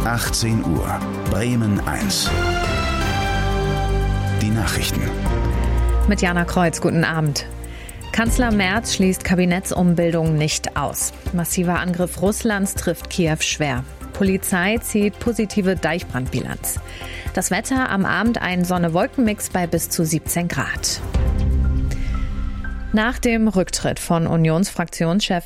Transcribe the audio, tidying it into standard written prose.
18 Uhr. Bremen 1. Die Nachrichten. Mit Jana Kreuz, guten Abend. Kanzler Merz schließt Kabinettsumbildung nicht aus. Massiver Angriff Russlands trifft Kiew schwer. Polizei zieht positive Deichbrandbilanz. Das Wetter am Abend ein Sonne-Wolken-Mix bei bis zu 17 Grad. Nach dem Rücktritt von Unionsfraktionschef